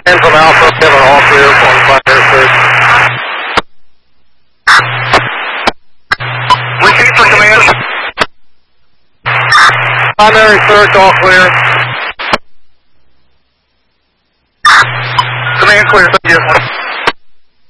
And from Alpha, Kevin, all clear on primary search. Repeat for command. Primary search, all clear. Command clear, thank you.